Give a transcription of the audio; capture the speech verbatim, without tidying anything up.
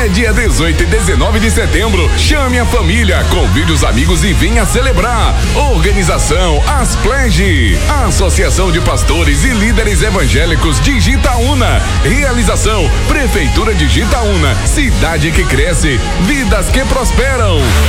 É dia dezoito e dezenove de setembro. Chame a família, convide os amigos e venha celebrar. Organização Asplege, Associação de Pastores e Líderes Evangélicos de Jitaúna. Realização Prefeitura de Jitaúna, cidade que cresce, vidas que prosperam.